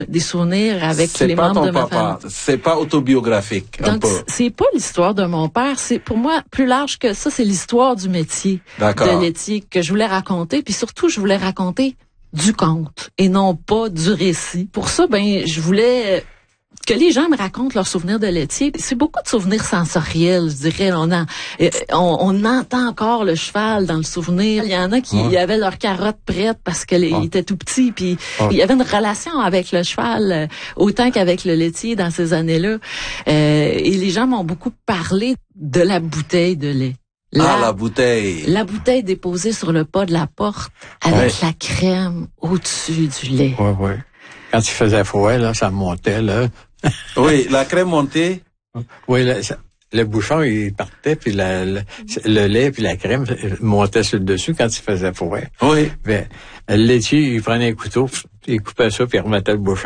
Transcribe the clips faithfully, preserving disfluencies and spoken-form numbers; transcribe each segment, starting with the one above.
des souvenirs avec c'est les pas membres ton de ma papa. famille. C'est pas autobiographique, un Donc, peu. c'est pas l'histoire de mon père. C'est, pour moi, plus large que ça, c'est l'histoire du métier D'accord. de laitier que je voulais raconter. Puis surtout, je voulais raconter du conte et non pas du récit. Pour ça, ben, je voulais que les gens me racontent leurs souvenirs de laitier. C'est beaucoup de souvenirs sensoriels, je dirais. On, a, on, on entend encore le cheval dans le souvenir. Il y en a qui ouais. avaient leur carotte prête parce qu'il ouais. était tout petit. Puis ouais. il y avait une relation avec le cheval euh, autant qu'avec le laitier dans ces années-là. Euh, et les gens m'ont beaucoup parlé de la bouteille de lait. La, ah, la bouteille. La bouteille déposée sur le pas de la porte avec ouais. la crème au-dessus du lait. Oui, oui. Quand il faisait froid, là, ça montait, là. Oui, la crème montée. Oui, le, le bouchon, il partait, puis la, le, le lait puis la crème montaient sur le dessus quand il faisait froid. Oui. Ben, le laitier, il prenait un couteau, il coupait ça, puis il remettait le bouchon.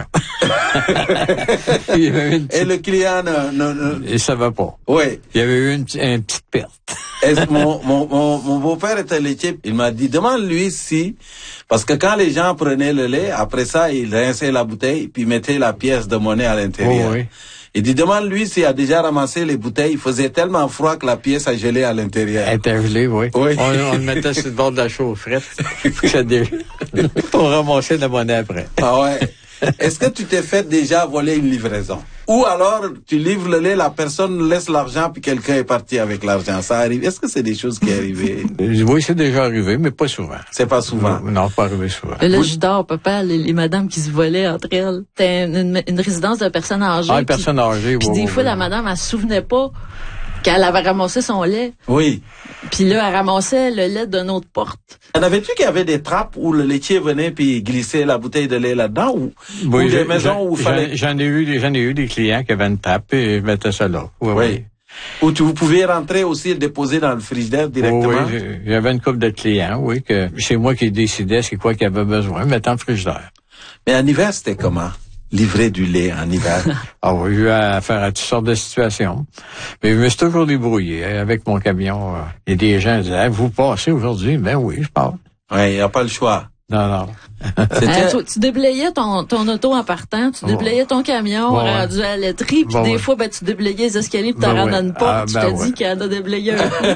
Il y avait une petite... Et le client ne... ne, ne... Il savait pas. Oui. Il y avait eu une, une petite perte. Est-ce, mon, mon, mon, mon beau-père était laitier. Il m'a dit, demande-lui si... Parce que quand les gens prenaient le lait, après ça, ils rinçaient la bouteille, puis mettaient la pièce de monnaie à l'intérieur. Oh, oui. Il dit, demande-lui s'il a déjà ramassé les bouteilles. Il faisait tellement froid que la pièce a gelé à l'intérieur. Elle était gelée, oui. Oui. On, on le mettait sur le bord de la chaufferette pour, ça dé... pour ramasser la monnaie après. Ah ouais. Est-ce que tu t'es fait déjà voler une livraison? Ou alors, tu livres le lait, la personne laisse l'argent, puis quelqu'un est parti avec l'argent. Ça arrive. Est-ce que c'est des choses qui arrivent? Oui, c'est déjà arrivé, mais pas souvent. C'est pas souvent? Non, non, pas arrivé souvent. Là, je dors, papa, les, les madames qui se volaient entre elles. C'était une, une, une résidence de personnes âgées. Ah, une personne âgée, Puis oui. des oui, fois, oui. la madame, elle se souvenait pas qu'elle avait ramassé son lait. Oui. Puis là, elle ramassait le lait d'une autre porte. En avais-tu qu'il y avait des trappes où le laitier venait puis glissait la bouteille de lait là-dedans ou, oui, ou des maisons où il fallait... J'en ai eu, j'en ai eu des clients qui avaient une trappe et mettaient ça là. Oui, oui. oui. Où tu, vous pouviez rentrer aussi et le déposer dans le frigidaire directement? Oui, oui, j'avais une couple de clients, oui, que c'est moi qui décidais c'est quoi qu'il avait besoin, mettant le frigidaire. Mais en hiver, c'était comment? Livrer du lait en hiver. Ah oui, j'ai eu à faire à toutes sortes de situations. Mais je me suis toujours débrouillé avec mon camion. Et des gens disaient, vous passez aujourd'hui? Ben oui, je pars. Oui, il n'y a pas le choix. Non, non. Euh, tu, tu déblayais ton, ton auto en partant, tu déblayais ton camion bon, rendu à la laiterie, puis bon, des ouais. fois, ben, tu déblayais les escaliers pour t'en ben, rendre ouais. à une porte, Ah, tu ben, te ouais. dis qu'il y en a déblayé un coup.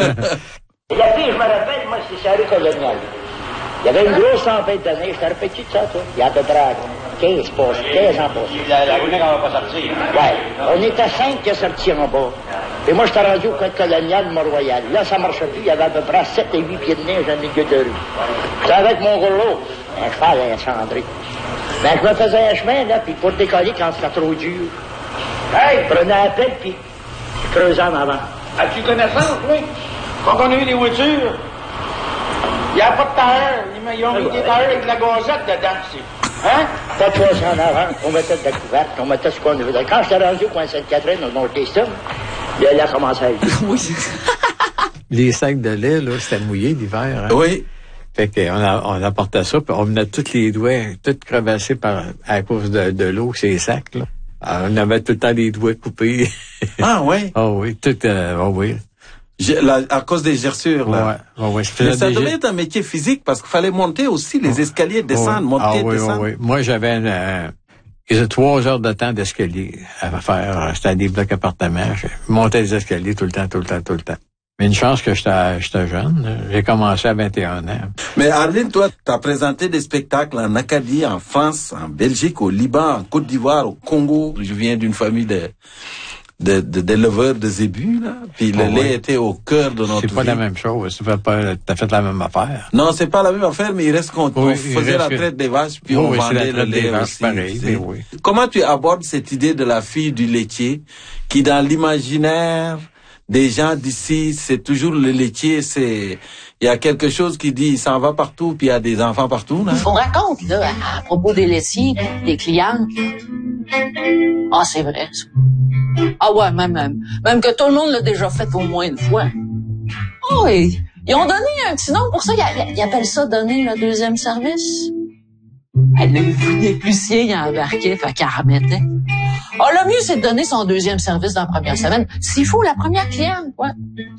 La fille, je me rappelle, moi, c'est sa rue coloniale. Il y avait une grosse tempête d'année, je te rappelles-tu de ça, toi? Il y a à peu près quinze, quinze ans passés. La, la journée qu'on va pas sortir. Ouais. On était cinq qui sont sortis en bas. Et moi, j'étais rendu au code colonial de Mont-Royal. Là, ça marchait plus. Il y avait à peu près sept et huit pieds de neige en milieu de rue. J'étais avec mon rouleau. Un cheval incendré. Ben, je me faisais un chemin, là, puis pour décoller quand c'était trop dur. Hey! Je prenais la pelle, puis je creusais en avant. As-tu connaissance, oui? Quand on a eu des voitures, il n'y a pas de tailleur. Ils ont mis des tailleurs avec de la gazette dedans, ici. Hein? Pas de fois en avant, on mettait de la couverte, on mettait ce qu'on voulait. Quand j'étais rendu au coin de Sainte-Catherine, on montait ça, puis elle a commencé à vivre. Oui. Les sacs de lait, là, c'était mouillé l'hiver. Hein? Oui. Fait qu'on a, on apportait ça, puis on venait tous les doigts, tout crevassés par, à cause de, de l'eau, ces sacs, là. Alors, on avait tout le temps les doigts coupés. Ah oui? Ah oui, tout, euh, oh oui. Je, la, à cause des gerçures, là. Ouais, ouais, ouais. Mais ça des... devait être un métier physique parce qu'il fallait monter aussi les escaliers, descendre, oh, monter, ah, oui, descendre. Oui, oui. Moi, j'avais une, euh, ils trois heures de temps d'escalier à faire. C'était des blocs appartements. Je montais les escaliers tout le temps, tout le temps, tout le temps. Mais une chance que j'étais, j'étais jeune. J'ai commencé à vingt et un ans. Mais Arline, toi, t'as présenté des spectacles en Acadie, en France, en Belgique, au Liban, en Côte d'Ivoire, au Congo. Je viens d'une famille de, de, de, d'éleveurs de zébus, là. Puis le oh, lait oui. était au cœur de notre vie. C'est pas la même chose. Tu fais pas, t'as fait la même affaire. Non, c'est pas la même affaire, mais il reste qu'on oui, on faisait la traite des vaches, puis oui, on oui, vendait le lait vaches, aussi. Pareil, mais oui. Comment tu abordes cette idée de la fille du laitier, qui dans l'imaginaire des gens d'ici, c'est toujours le laitier, c'est, il y a quelque chose qui dit, il s'en va partout, puis il y a des enfants partout, là. On raconte, là, à, à propos des laitiers, des clientes. Ah, c'est vrai, ça. Ah ouais, même, même, même que tout le monde l'a déjà fait au moins une fois. Oh, et, ils ont donné un petit nom pour ça, ils, ils appellent ça donner le deuxième service. Elle le voulait plus sien, il embarquait, fait qu'elle remettait. Ah, le mieux, c'est de donner son deuxième service dans la première semaine. S'il faut, la première cliente, quoi.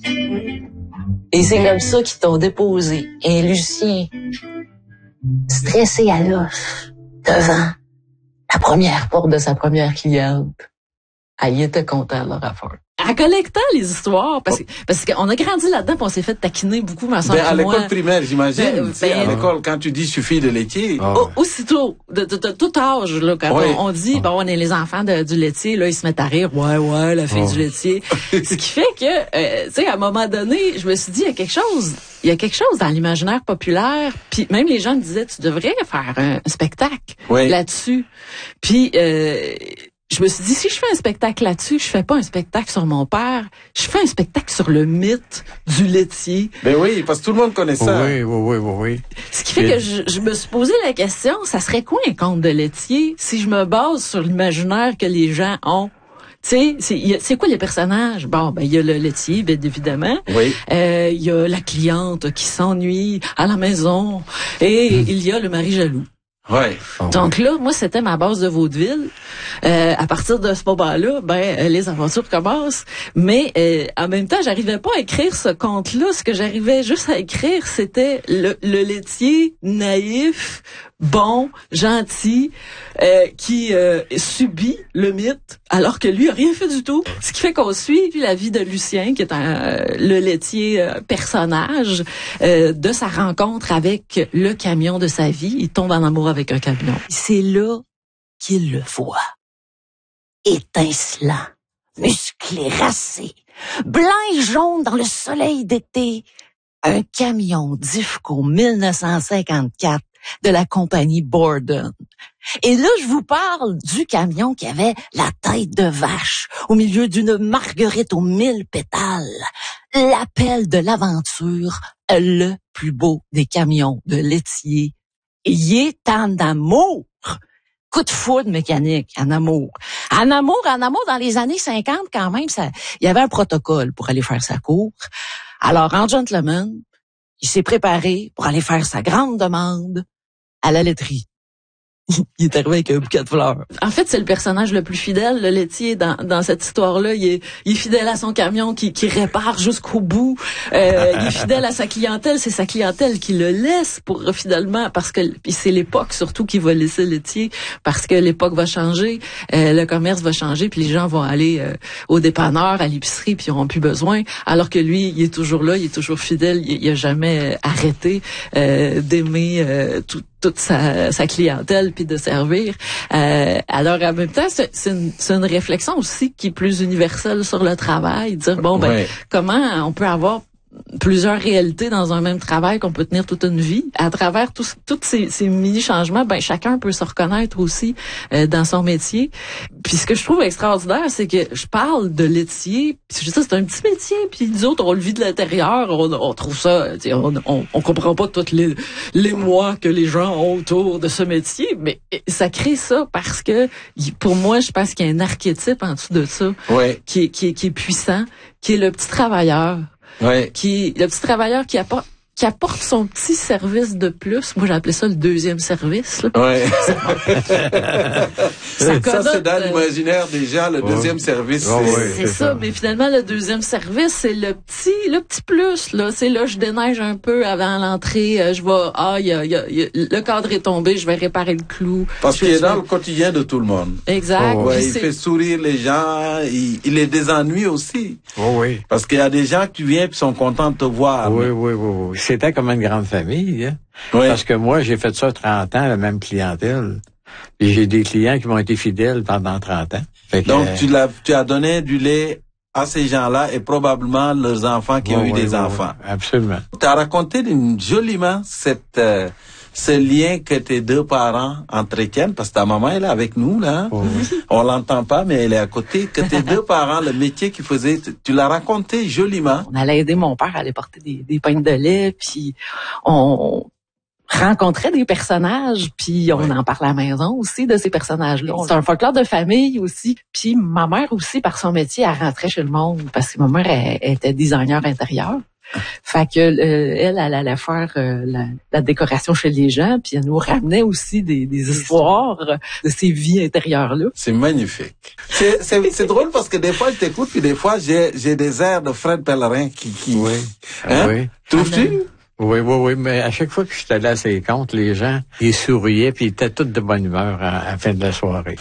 Et c'est comme ça qu'ils t'ont déposé. Et Lucien, stressé à l'os, devant la première porte de sa première cliente. Elle y était contente, leur affaire. En collectant les histoires, parce que parce qu'on a grandi là-dedans, puis on s'est fait taquiner beaucoup, ma soeur Ben, à et moi. l'école primaire, j'imagine. Ben, Tu sais, à ben, l'école, quand tu dis suffit de laitier. Ah. Au- Aussitôt, de, de, de tout âge, là, quand Ouais. on, on dit, bon, on est les enfants de- du laitier, là, ils se mettent à rire, ouais, ouais, la fille Oh. du laitier. Ce qui fait que, euh, tu sais, à un moment donné, je me suis dit, il y a quelque chose, il y a quelque chose dans l'imaginaire populaire, puis même les gens me disaient, tu devrais faire un spectacle Ouais. là-dessus. Puis, euh, je me suis dit, si je fais un spectacle là-dessus, je fais pas un spectacle sur mon père, je fais un spectacle sur le mythe du laitier. Ben oui, parce que tout le monde connaît ça. Oui, oui, oui, oui, oui. Ce qui fait que je, je me suis posé la question, ça serait quoi un conte de laitier si je me base sur l'imaginaire que les gens ont? Tu sais, c'est, il y a- c'est quoi les personnages? Bon, ben il y a le laitier, bien évidemment. Oui. Euh, il y a la cliente qui s'ennuie à la maison. Et il y a le mari jaloux. Ouais. Ah, Donc là, moi, c'était ma base de vaudeville. Euh, à partir de ce moment-là, ben euh, les aventures commencent. Mais euh, en même temps, j'arrivais pas à écrire ce conte-là. Ce que j'arrivais juste à écrire, c'était le, le laitier naïf, bon, gentil, euh, qui euh, subit le mythe, alors que lui a rien fait du tout. Ce qui fait qu'on suit la vie de Lucien, qui est un, euh, le laitier euh, personnage, euh, de sa rencontre avec le camion de sa vie. Il tombe en amour avec un camion. C'est là qu'il le voit. Étincelant, musclé, racé, blanc et jaune dans le soleil d'été. Un camion d'Ifco mille neuf cent cinquante-quatre de la compagnie Borden. Et là, je vous parle du camion qui avait la tête de vache au milieu d'une marguerite aux mille pétales. L'appel de l'aventure, le plus beau des camions de laitier. Il est en amour. Coup de foudre mécanique, en amour. En amour, en amour, dans les années cinquante, quand même, ça, il y avait un protocole pour aller faire sa cour. Alors, en gentleman, il s'est préparé pour aller faire sa grande demande à la laiterie. Il est arrivé avec un bouquet de fleurs. En fait, c'est le personnage le plus fidèle, le laitier, dans, dans cette histoire-là. Il est, il est fidèle à son camion qui, qui répare jusqu'au bout. Euh, il est fidèle à sa clientèle. C'est sa clientèle qui le laisse pour finalement, parce que puis c'est l'époque surtout qui va laisser le laitier, parce que l'époque va changer, euh, le commerce va changer, puis les gens vont aller euh, au dépanneur, à l'épicerie, puis ils n'auront plus besoin. Alors que lui, il est toujours là, il est toujours fidèle, il, il a jamais arrêté euh, d'aimer euh, tout toute sa, sa clientèle puis de servir. Euh, alors en même temps, c'est, c'est, une, c'est une réflexion aussi qui est plus universelle sur le travail. Dire bon ben Ouais. comment on peut avoir plusieurs réalités dans un même travail qu'on peut tenir toute une vie. À travers tous tous ces, ces mini-changements, ben chacun peut se reconnaître aussi euh, dans son métier. Puis ce que je trouve extraordinaire, c'est que je parle de laitier, puis je dis ça, c'est un petit métier, puis nous autres, on le vit de l'intérieur, on, on trouve ça, tu sais, on, on, on comprend pas tous les, les mois que les gens ont autour de ce métier, mais ça crée ça parce que, pour moi, je pense qu'il y a un archétype en dessous de ça Ouais. qui est, qui est, qui est puissant, qui est le petit travailleur. Ouais. Qui le petit travailleur qui apporte qui apporte son petit service de plus. Moi, j'ai appelé ça le deuxième service. Là. Ouais. Ça, Ça, connote, c'est dans euh, l'imaginaire déjà, le Ouais. deuxième service. Ouais, c'est- ouais. C'est c'est ça, ça. mais finalement le deuxième service, c'est le petit, le petit plus là. C'est là je déneige un peu avant l'entrée. euh, Je vais, ah, il y a, il y a, il y a- le cadre est tombé, je vais réparer le clou. Parce Je qu'il vais- est dans le quotidien de tout le monde. Exact. Oh, Puis Ouais, il c'est- fait sourire les gens, il, il les désennuie aussi. Oui, oui. Parce qu'il y a des gens qui viennent et sont contents de te voir. Oui, oui, oui, oui. C'était comme une grande famille, hein? Ouais. Parce que moi, j'ai fait ça trente ans, la même clientèle. Puis j'ai des clients qui m'ont été fidèles pendant trente ans. Fait que, Donc, euh, tu, l'as, tu as donné du lait à ces gens-là et probablement leurs enfants qui ont ouais, eu ouais, des ouais, enfants. ouais, absolument. Tu as raconté d'une- joliment cette, euh, ce lien que tes deux parents entretiennent, parce que ta maman elle est avec nous, là. Oh, oui. On l'entend pas, mais elle est à côté. Que tes deux parents, le métier qu'ils faisaient, tu, tu l'as raconté joliment. On allait aider mon père à aller porter des, des pains de lait, puis on rencontrait des personnages, puis on Ouais. en parlait à la maison aussi de ces personnages-là. C'est un folklore de famille aussi. Puis ma mère aussi, par son métier, elle rentrait chez le monde, parce que ma mère elle, elle était designer intérieur. Fait que euh, elle, elle allait faire euh, la, la décoration chez les gens, puis elle nous ramenait aussi des, des histoires de ces vies intérieures-là. C'est magnifique. C'est, c'est, c'est drôle parce que des fois, je t'écoute, puis des fois, j'ai, j'ai des airs de Fred Pellerin qui, qui, Oui. hein? Oui. Trouves-tu? Oui, oui, oui, mais à chaque fois que j'étais allé à ces comptes, les gens, ils souriaient puis ils étaient tous de bonne humeur à, à la fin de la soirée.